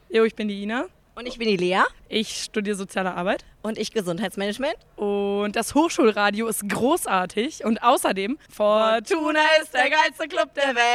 Jo, ich bin die Ina. Und ich bin die Lea. Ich studiere Soziale Arbeit. Und ich Gesundheitsmanagement. Und das Hochschulradio ist großartig. Und außerdem, Fortuna ist der geilste Club der Welt.